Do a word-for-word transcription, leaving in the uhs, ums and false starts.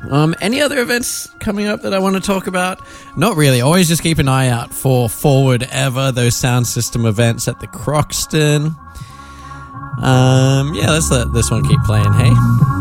Um, any other events coming up that I want to talk about? Not really. Always just keep an eye out for Forward Ever, those sound system events at the Croxton. Um, yeah, let's let this one keep playing, hey?